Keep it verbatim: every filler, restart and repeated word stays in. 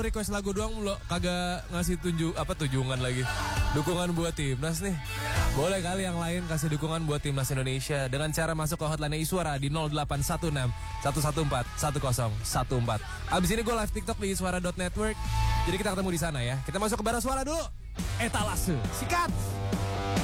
request lagu doang lo kagak ngasih tunjuk apa tunjungan lagi. Dukungan buat timnas nih. Boleh kali yang lain kasih dukungan buat timnas Indonesia dengan cara masuk ke hotline Iswara di nol delapan satu enam satu satu empat satu nol satu empat. Abis ini gue live TikTok di iswara dot network. Jadi kita ketemu di sana ya. Kita masuk ke bara suara dulu. Etalase. Sikat.